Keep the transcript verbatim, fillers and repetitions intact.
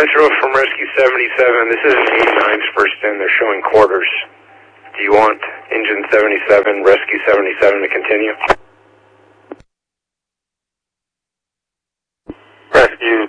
Metro from Rescue seventy-seven. This is eighty-nine's first in. They're showing quarters. Do you want Engine seventy-seven, Rescue seventy-seven to continue? Rescue